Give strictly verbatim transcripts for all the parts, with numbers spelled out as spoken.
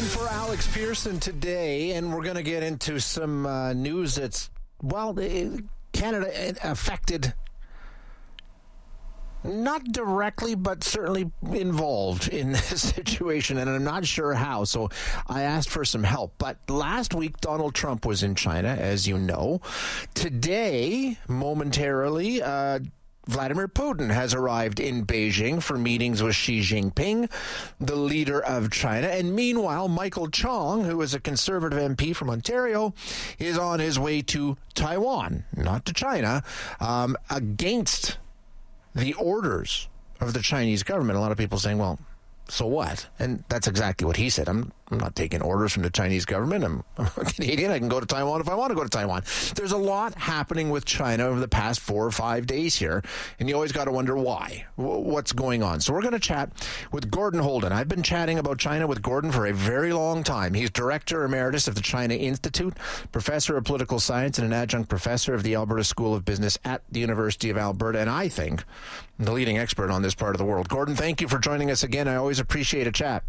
in for Alex Pearson today, and we're going to get into some uh, news that's, well, Canada affected, not directly, but certainly involved in this situation, and I'm not sure how, so I asked for some help. But last week, Donald Trump was in China, as you know. Today, momentarily, uh, Vladimir Putin has arrived in Beijing for meetings with Xi Jinping, the leader of China. And meanwhile, Michael Chong, who is a Conservative M P from Ontario, is on his way to Taiwan, not to China, um, against the orders of the Chinese government. A lot of people saying, well, so what? And that's exactly what he said. I'm, I'm not taking orders from the Chinese government. I'm, I'm a Canadian. I can go to Taiwan if I want to go to Taiwan. There's a lot happening with China over the past four or five days here, and you always got to wonder why. W- what's going on? So we're going to chat with Gordon Holden. I've been chatting about China with Gordon for a very long time. He's Director Emeritus of the China Institute, Professor of Political Science, and an Adjunct Professor of the Alberta School of Business at the University of Alberta, and I think the leading expert on this part of the world. Gordon, thank you for joining us again. I always appreciate a chat.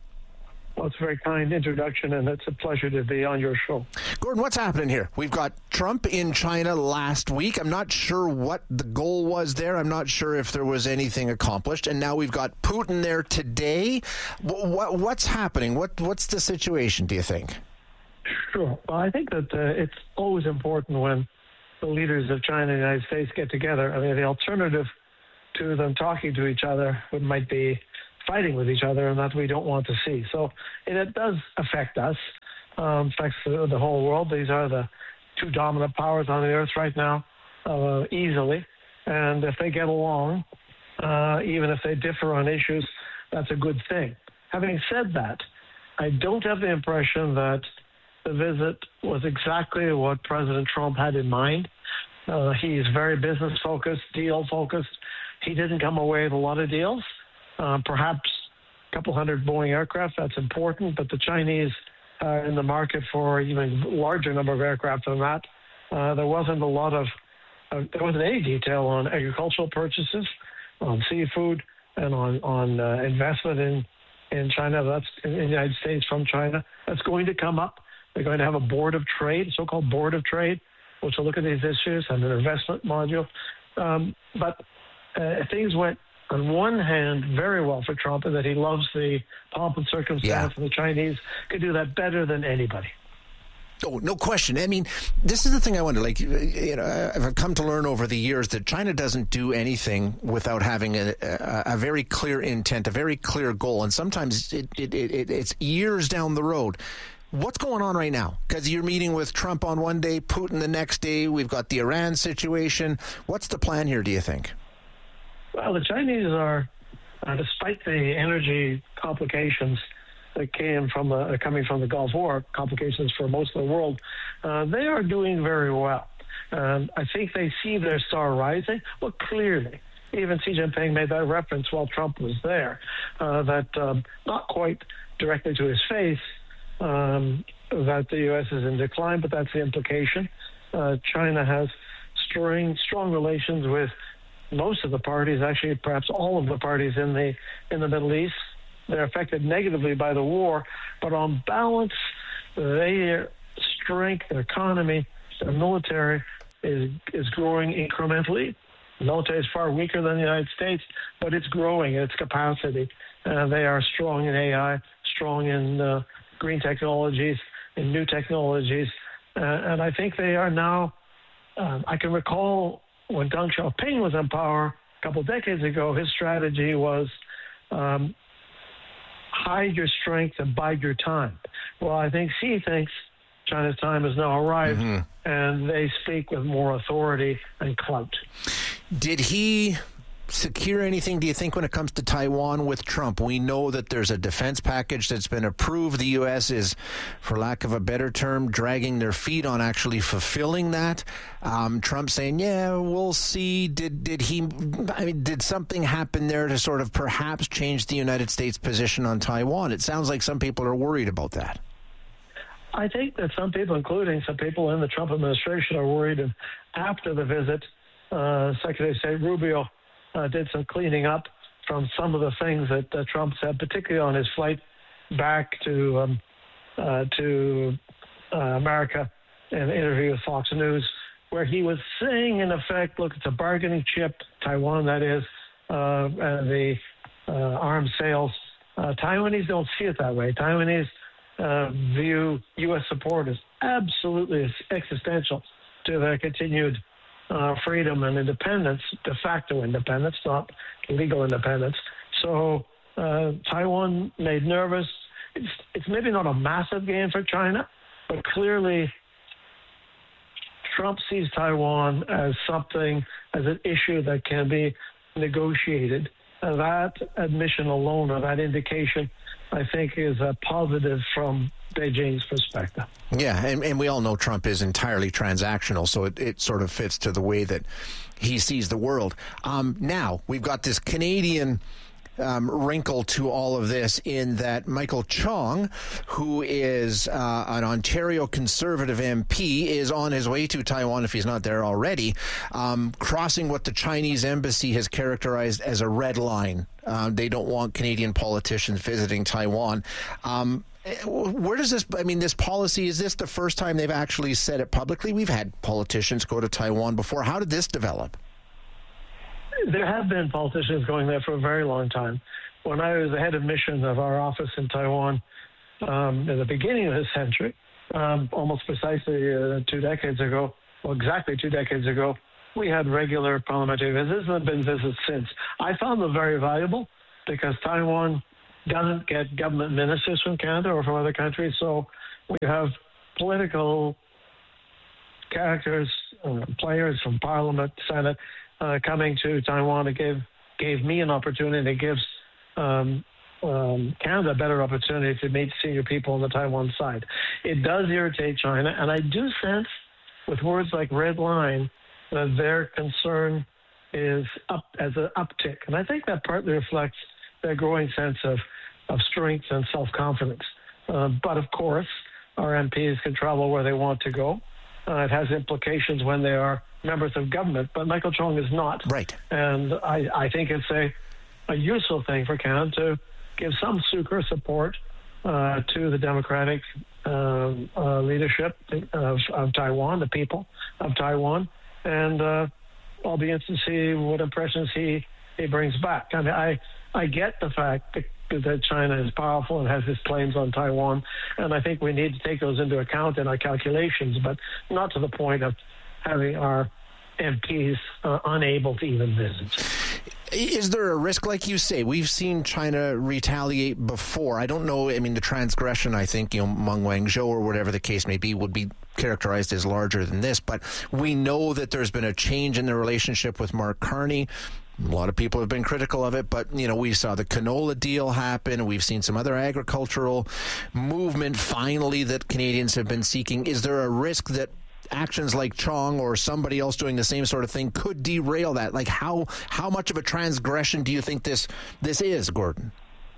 Well, it's a very kind introduction, and it's a pleasure to be on your show. Gordon, what's happening here? We've got Trump in China last week. I'm not sure what the goal was there. I'm not sure if there was anything accomplished. And now we've got Putin there today. What, what's happening? What, what's the situation, do you think? Sure. Well, I think that uh, it's always important when the leaders of China and the United States get together. I mean, the alternative to them talking to each other would might be fighting with each other, and that we don't want to see. So and it does affect us, um, affects the, the whole world. These are the two dominant powers on the earth right now, uh, easily. And if they get along, uh, even if they differ on issues, that's a good thing. Having said that, I don't have the impression that the visit was exactly what President Trump had in mind. Uh, he's very business-focused, deal-focused. He didn't come away with a lot of deals. Uh, perhaps a couple hundred Boeing aircraft, that's important, but the Chinese are in the market for an even larger number of aircraft than that. Uh, there wasn't a lot of, uh, there wasn't any detail on agricultural purchases, on seafood, and on, on uh, investment in, in China, that's in the United States from China. That's going to come up. They're going to have a board of trade, so-called board of trade, which will look at these issues and an investment module. Um, but uh, things went, on one hand, very well for Trump, in that he loves the pomp and circumstance, yeah. and the Chinese could do that better than anybody. Oh, no question. I mean, this is the thing I wonder. Like, you know, I've come to learn over the years that China doesn't do anything without having a, a, a very clear intent, a very clear goal, and sometimes it, it, it, it's years down the road. What's going on right now? Because you're meeting with Trump on one day, Putin the next day. We've got the Iran situation. What's the plan here, do you think? Well, the Chinese are, uh, despite the energy complications that came from the, coming from the Gulf War, complications for most of the world, uh, they are doing very well. Um, I think they see their star rising. Well, clearly, even Xi Jinping made that reference while Trump was there, uh, that um, not quite directly to his face, um, that the U S is in decline, but that's the implication. Uh, China has strong, strong relations with most of the parties, actually perhaps all of the parties in the in the Middle East. They're affected negatively by the war, but on balance, their strength, their economy, their military is is growing incrementally. The military is far weaker than the United States, but it's growing in its capacity. Uh, they are strong in A I, strong in uh, green technologies, in new technologies, uh, and I think they are now, uh, I can recall when Deng Xiaoping was in power a couple of decades ago, his strategy was um, hide your strength and bide your time. Well, I think Xi thinks China's time has now arrived, mm-hmm. and they speak with more authority and clout. Did he secure anything, do you think, when it comes to Taiwan with Trump? We know that there's a defense package that's been approved. The U S is, for lack of a better term, dragging their feet on actually fulfilling that. Um, Trump saying, yeah, we'll see. Did did he, I mean, did something happen there to sort of perhaps change the United States position on Taiwan? It sounds like some people are worried about that. I think that some people, including some people in the Trump administration, are worried. And after the visit, uh, Secretary of State Rubio Uh, did some cleaning up from some of the things that uh, Trump said, particularly on his flight back to um, uh, to uh, America in an interview with Fox News, where he was saying, in effect, look, it's a bargaining chip, Taiwan, that is, uh, and the uh, arms sales. Uh, Taiwanese don't see it that way. Taiwanese uh, view U S support as absolutely existential to their continued uh, freedom and independence, de facto independence, not legal independence. So uh, Taiwan made nervous. It's, it's maybe not a massive gain for China, but clearly Trump sees Taiwan as something, as an issue that can be negotiated. And that admission alone, or that indication, I think is a positive from Beijing's perspective. Yeah, and, and we all know Trump is entirely transactional, so it, it sort of fits to the way that he sees the world. Um, now, we've got this Canadian Um, wrinkle to all of this in that Michael Chong, who is uh, an Ontario Conservative M P, is on his way to Taiwan, if he's not there already, um, crossing what the Chinese embassy has characterized as a red line. Uh, they don't want Canadian politicians visiting Taiwan. Um, where does this, I mean, this policy, is this the first time they've actually said it publicly? We've had politicians go to Taiwan before. How did this develop? There have been politicians going there for a very long time. When I was the head of mission of our office in Taiwan um, in the beginning of this century, um, almost precisely uh, two decades ago, well, exactly two decades ago, we had regular parliamentary visits and have been visits since. I found them very valuable because Taiwan doesn't get government ministers from Canada or from other countries, so we have political characters, uh, players from Parliament, Senate, Uh, coming to Taiwan. It gave gave me an opportunity. It gives um, um, Canada a better opportunity to meet senior people on the Taiwan side. It does irritate China, and I do sense, with words like red line, that their concern is up as an uptick, and I think that partly reflects their growing sense of of strength and self-confidence. Uh, but of course, our M Ps can travel where they want to go. Uh, it has implications when they are members of government, but Michael Chong is not. Right. And I, I think it's a, a useful thing for Canada to give some succor support uh, to the democratic uh, uh, leadership of, of Taiwan, the people of Taiwan, and uh, I'll be interested to see what impressions he, he brings back. I mean, I, I get the fact that that China is powerful and has its claims on Taiwan, and I think we need to take those into account in our calculations, but not to the point of having our M Ps uh, unable to even visit. Is there a risk, like you say? We've seen China retaliate before. I don't know. I mean, the transgression, I think, you know, Meng Wanzhou or whatever the case may be, would be characterized as larger than this. But we know that there's been a change in the relationship with Mark Carney. A lot of people have been critical of it, but, you know, we saw the canola deal happen. We've seen some other agricultural movement, finally, that Canadians have been seeking. Is there a risk that actions like Chong or somebody else doing the same sort of thing could derail that? Like, how how much of a transgression do you think this this is, Gordon?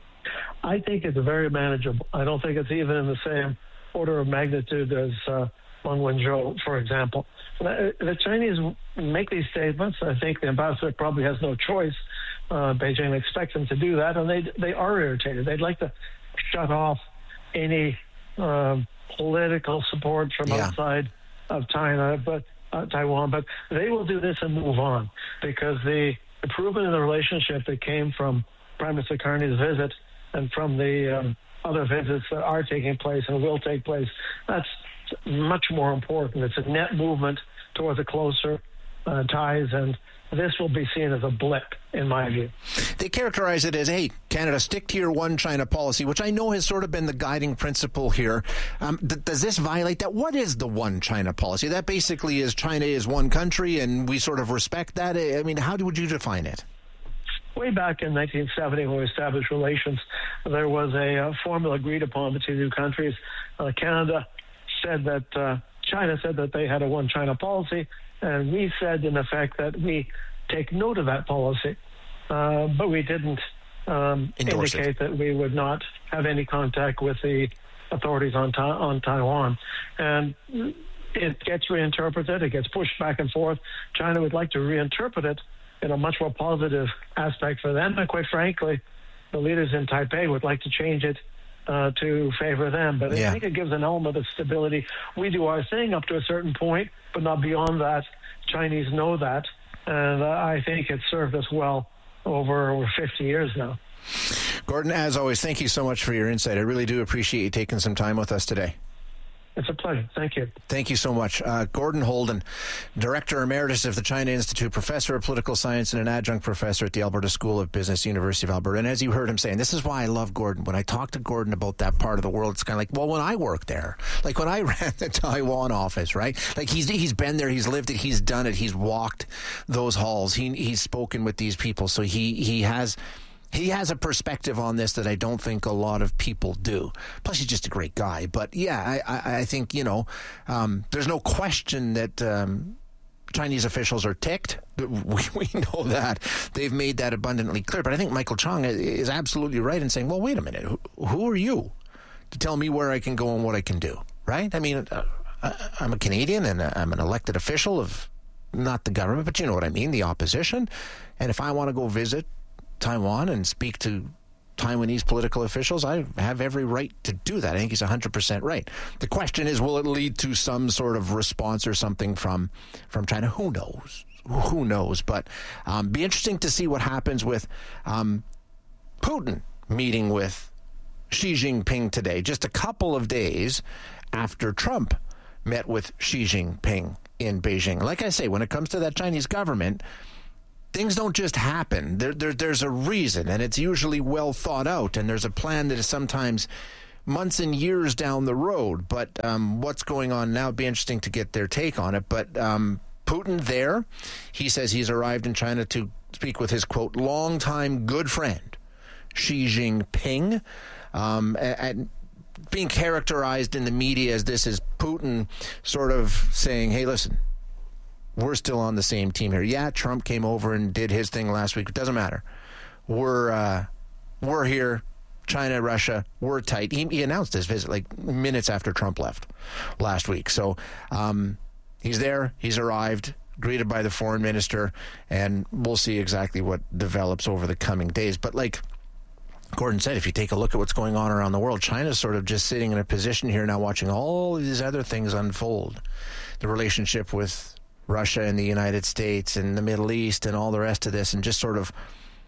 I think it's very manageable. I don't think it's even in the same order of magnitude as uh, Meng Wanzhou, for example. The Chinese make these statements. I think the ambassador probably has no choice. Uh, Beijing expects them to do that, and they they are irritated. They'd like to shut off any uh, political support from yeah. outside of China, but uh, Taiwan. But they will do this and move on because the improvement in the relationship that came from Prime Minister Carney's visit and from the um, other visits that are taking place and will take place, that's much more important. It's a net movement towards a closer uh, ties, and this will be seen as a blip, in my view. They characterize it as, hey, Canada, stick to your one China policy, which I know has sort of been the guiding principle here. Um, th- does this violate that? What is the one China policy? That basically is China is one country, and we sort of respect that. I mean, how would you define it? Way back in nineteen seventy, when we established relations, there was a uh, formula agreed upon between the two countries. Uh, Canada said that uh, China said that they had a one China policy, and we said, in effect, that we take note of that policy, uh, but we didn't um, indicate it. that we would not have any contact with the authorities on ta- on Taiwan. And it gets reinterpreted. It gets pushed back and forth. China would like to reinterpret it in a much more positive aspect for them. And quite frankly, the leaders in Taipei would like to change it uh, to favor them. But yeah. I think it gives an element of stability. We do our thing up to a certain point, but not beyond that. Chinese know that, and uh, I think it's served us well over over fifty years now. Gordon, as always, thank you so much for your insight. I really do appreciate you taking some time with us today. It's a pleasure. Thank you. Thank you so much. Uh, Gordon Holden, Director Emeritus of the China Institute, Professor of Political Science and an Adjunct Professor at the Alberta School of Business, University of Alberta. And as you heard him saying, this is why I love Gordon. When I talk to Gordon about that part of the world, it's kind of like, well, when I worked there, like when I ran the Taiwan office, right? Like he's he's been there, he's lived it, he's done it, he's walked those halls, he he's spoken with these people. So he he has... He has a perspective on this that I don't think a lot of people do. Plus, he's just a great guy. But, yeah, I, I, I think, you know, um, there's no question that um, Chinese officials are ticked. We, we know that. They've made that abundantly clear. But I think Michael Chong is absolutely right in saying, well, wait a minute. Who, who are you to tell me where I can go and what I can do, right? I mean, uh, I'm a Canadian and I'm an elected official of not the government, but you know what I mean, the opposition. And if I want to go visit Taiwan and speak to Taiwanese political officials, I have every right to do that. I think he's one hundred percent right. The question is, will it lead to some sort of response or something from from China? Who knows? Who knows? But um, be interesting to see what happens with um, Putin meeting with Xi Jinping today, just a couple of days after Trump met with Xi Jinping in Beijing. Like I say, when it comes to that Chinese government, things don't just happen. There, there, there's a reason, and it's usually well thought out, and there's a plan that is sometimes months and years down the road. But um, what's going on now, it'd be interesting to get their take on it. But um, Putin there, he says he's arrived in China to speak with his, quote, longtime good friend, Xi Jinping, um, and being characterized in the media as this is Putin sort of saying, hey, listen, we're still on the same team here. Yeah, Trump came over and did his thing last week. It doesn't matter. We're uh, we're here. China, Russia, we're tight. He, he announced his visit like minutes after Trump left last week. So um, he's there. He's arrived, greeted by the foreign minister, and we'll see exactly what develops over the coming days. But like Gordon said, if you take a look at what's going on around the world, China's sort of just sitting in a position here now watching all these other things unfold. The relationship with Russia and the United States and the Middle East and all the rest of this, and just sort of,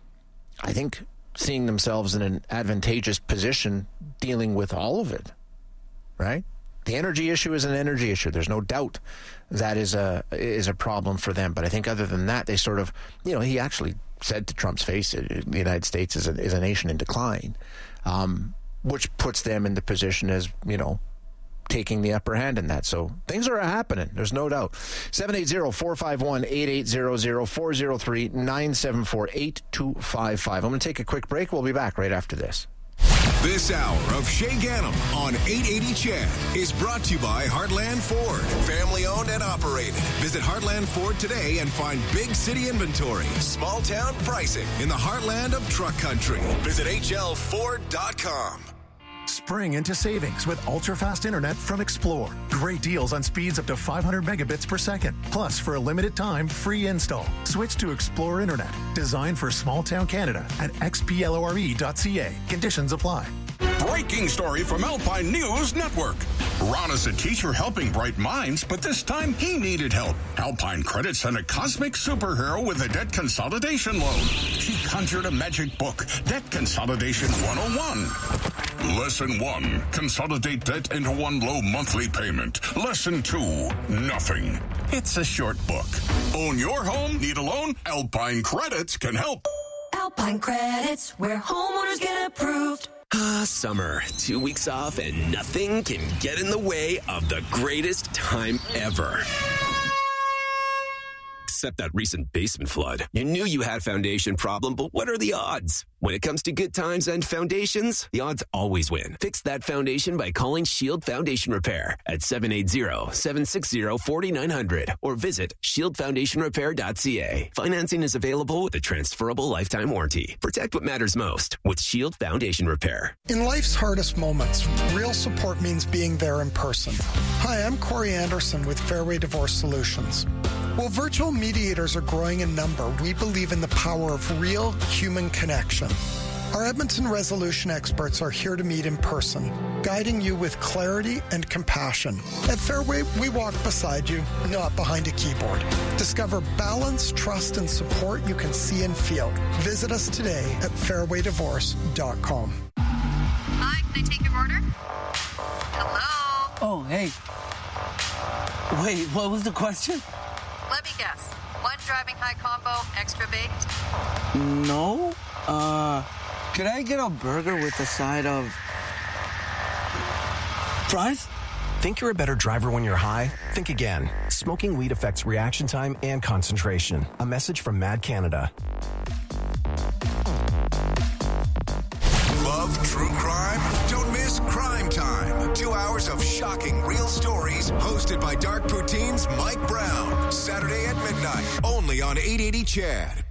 I think, seeing themselves in an advantageous position dealing with all of it, right? The energy issue is an energy issue. There's no doubt that is a is a problem for them. But I think other than that, they sort of, you know, he actually said to Trump's face, the United States is a, is a nation in decline, um, which puts them in the position as, you know, taking the upper hand in that. So things are happening. There's no doubt. seven eight zero, four five one, eight eight zero zero, four zero three, nine seven four, eight two five five. I'm going to take a quick break. We'll be back right after this. This hour of Shay Gannam on eight eighty C H E D is brought to you by Heartland Ford. Family owned and operated. Visit Heartland Ford today and find big city inventory, small town pricing in the heartland of truck country. Visit H L Ford dot com. Spring into savings with ultra-fast internet from Explore. Great deals on speeds up to five hundred megabits per second. Plus, for a limited time, free install. Switch to Explore Internet, designed for small-town Canada at x p l o r e dot c a. Conditions apply. Breaking story from Alpine News Network. Ron is a teacher helping bright minds, but this time he needed help. Alpine Credit sent a cosmic superhero with a debt consolidation loan. She conjured a magic book, Debt Consolidation one oh one. Lesson one, consolidate debt into one low monthly payment. Lesson two, nothing. It's a short book. Own your home? Need a loan? Alpine Credits can help. Alpine Credits, where homeowners get approved. Ah, summer. Two weeks off and nothing can get in the way of the greatest time ever. Except that recent basement flood. You knew you had a foundation problem, but what are the odds? When it comes to good times and foundations, the odds always win. Fix that foundation by calling Shield Foundation Repair at seven eight zero, seven six zero, four nine zero zero or visit shield foundation repair dot c a. Financing is available with a transferable lifetime warranty. Protect what matters most with Shield Foundation Repair. In life's hardest moments, real support means being there in person. Hi, I'm Corey Anderson with Fairway Divorce Solutions. While virtual mediators are growing in number, we believe in the power of real human connection. Our Edmonton Resolution experts are here to meet in person, guiding you with clarity and compassion. At Fairway, we walk beside you, not behind a keyboard. Discover balance, trust, and support you can see and feel. Visit us today at fairway divorce dot com. Hi, can I take your order? Hello? Oh, hey. Wait, what was the question? Let me guess. One driving high combo, extra baked? No. Uh, could I get a burger with a side of fries? Think you're a better driver when you're high? Think again. Smoking weed affects reaction time and concentration. A message from Mad Canada. Love true crime? Don't miss Crime Time. Two hours of shocking real stories hosted by Dark Poutine's Mike Brown. Saturday at midnight, only on eight eighty C H E D.